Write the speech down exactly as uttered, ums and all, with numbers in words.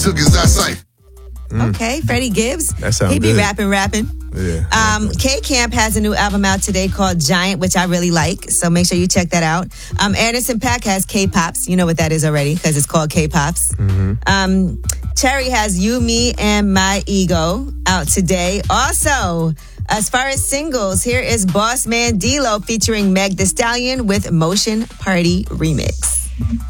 took his eyesight. Mm. Okay, Freddie Gibbs. That sounds He be good. rapping, rapping. Yeah. Um, K Camp has a new album out today called Giant, which I really like. So make sure you check that out. Um, Anderson .Paak has K-Pops. You know what that is already because it's called K-Pops. Mm-hmm. Um, Cherry has You, Me, and My Ego out today. Also, as far as singles, here is Boss Man D-Lo featuring Meg Thee Stallion with Motion Party Remix.